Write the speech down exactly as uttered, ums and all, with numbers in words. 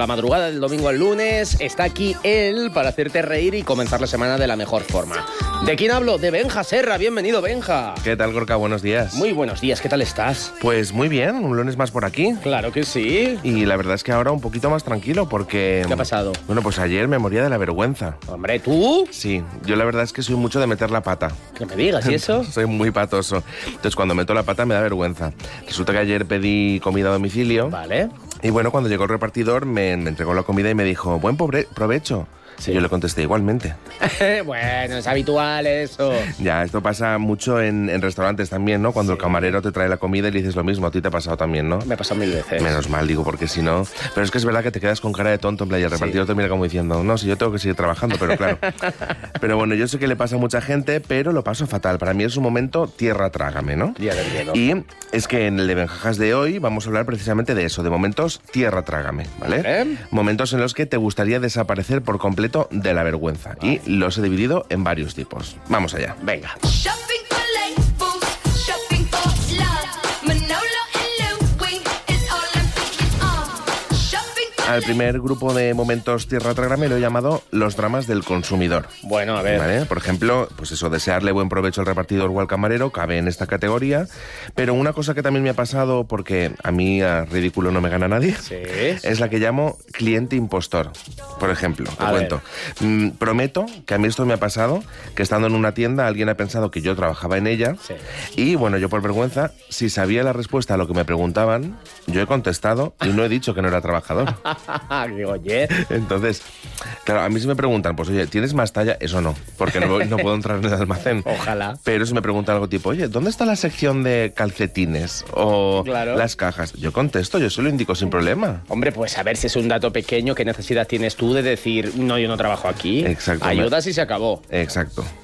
la madrugada del domingo al lunes está aquí él para hacerte reír y comenzar la semana de la mejor forma. ¿De quién hablo? De Benja Serra. Bienvenido, Benja. ¿Qué tal, Gorka? Buenos días. Muy buenos días. ¿Qué tal estás? Pues muy bien, un lunes más por aquí. Claro que sí. Y la verdad es que ahora un poquito más tranquilo porque... ¿Qué ha pasado? Bueno, pues ayer me moría de la vergüenza. Hombre, ¿tú? Sí, yo la verdad es que soy mucho de meter la pata. ¿Qué me digas? ¿Y eso? Soy muy patoso. Entonces, cuando meto la pata me da vergüenza. Resulta que ayer pedí comida a domicilio. Vale. Y bueno, cuando llegó el repartidor me, me entregó la comida y me dijo, buen pobre, provecho. Sí. Y yo le contesté igualmente. Bueno, es habitual eso. Ya, esto pasa mucho en, en restaurantes también, ¿no? Cuando sí. el camarero te trae la comida y le dices lo mismo. A ti te ha pasado también, ¿no? Me ha pasado mil veces. Menos mal, digo, porque si no... Pero es que es verdad que te quedas con cara de tonto en plan y el repartidor sí. te mira como diciendo, no, si yo tengo que seguir trabajando, pero claro. Pero bueno, yo sé que le pasa a mucha gente, pero lo paso fatal. Para mí es un momento tierra trágame, ¿no? Ya te entiendo. Y es que en el de Benjajas de hoy vamos a hablar precisamente de eso, de momentos tierra trágame, ¿vale? ¿Vale? Momentos en los que te gustaría desaparecer por completo de la vergüenza. Vale. Y los he dividido en varios tipos. Vamos allá. Venga. Al primer grupo de momentos tierra trágame lo he llamado los dramas del consumidor. Bueno, a ver. ¿Vale? Por ejemplo, pues eso, desearle buen provecho al repartidor o al camarero cabe en esta categoría. Pero una cosa que también me ha pasado, porque a mí a ridículo no me gana nadie, ¿Sí? es la que llamo cliente impostor. Por ejemplo, te a cuento. Mm, prometo que a mí esto me ha pasado, que estando en una tienda alguien ha pensado que yo trabajaba en ella. Sí. Y bueno, yo por vergüenza, si sabía la respuesta a lo que me preguntaban, yo he contestado y no he dicho que no era trabajador. Digo, oye. Entonces, claro, a mí si me preguntan, pues oye, ¿tienes más talla? Eso no, porque no, no puedo entrar en el almacén. Ojalá. Pero si me preguntan algo tipo, oye, ¿dónde está la sección de calcetines? O claro. las cajas. Yo contesto, yo se lo indico sin problema. Hombre, pues a ver si es un dato pequeño, ¿qué necesidad tienes tú de decir, no, yo no trabajo aquí? Exacto. Ayudas y se acabó. Exacto.